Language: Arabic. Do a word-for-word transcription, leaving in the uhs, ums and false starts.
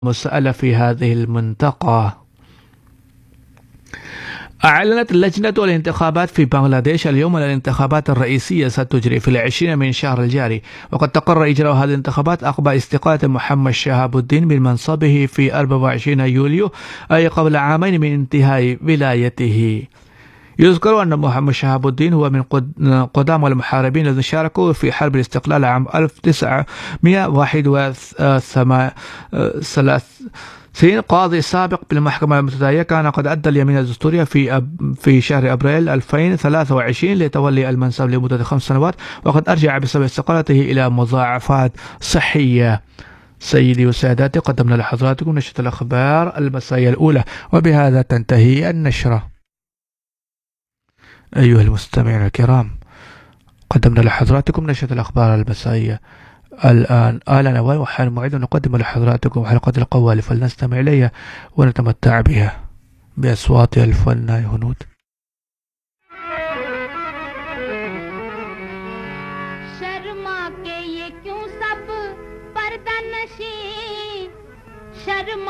مسألة في هذه المنطقة. أعلنت لجنة الانتخابات في بنغلاديش اليوم أن الانتخابات الرئيسية ستجري في العشرين من شهر الجاري، وقد تقرر إجراء هذه الانتخابات عقب استقالة محمد شهاب الدين من منصبه في أربعة وعشرين يوليو، أي قبل عامين من انتهاء ولايته. يذكر أن محمد شهاب الدين هو من قدام المحاربين الذين شاركوا في حرب الاستقلال عام ألف وتسعمئة وواحد وثلاثين. قاضي سابق بالمحكمة المتداية كان قد أدى اليمين الدستورية في أب في شهر أبريل ألفين وثلاثة وعشرين لتولي المنصب لمدة خمس سنوات، وقد أرجع بسبب استقالته إلى مضاعفات صحية. سيدي وسادتي، قدمنا لحضراتكم نشرة الأخبار المسائية الأولى، وبهذا تنتهي النشرة. أيها المستمعين الكرام، قدمنا لحضراتكم نشرة الأخبار المسائية. الآن آلنا وحان موعد نقدم لحضراتكم حلقة القوالب، فلنستمع إليها ونتمتع بها بأصوات الفنان هنود. शर्मा के ये क्यों सब पर्दा नशी शर्मा